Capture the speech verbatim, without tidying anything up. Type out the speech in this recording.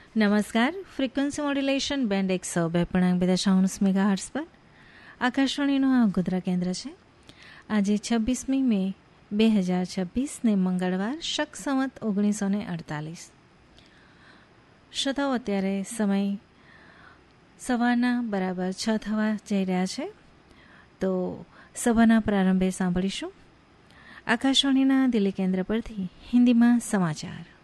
નમસ્કાર. Frequency modulation band એકસો બે પૂર્ણાંક બે દશાંશ મેગા હર્ટ્ઝ પર આકાશવાણીનું આ ગોધરા કેન્દ્ર છે. આજે છવ્વીસમી મે બે હજાર છવ્વીસને મંગળવાર, શક સંવત ઓગણીસો ને અડતાલીસ. શ્રોતાઓ, અત્યારે સમય સવારના બરાબર છ થવા જઈ રહ્યા છે. તો સવારના પ્રારંભે સાંભળીશું આકાશવાણીના દિલ્હી કેન્દ્ર પરથી હિન્દીમાં સમાચાર.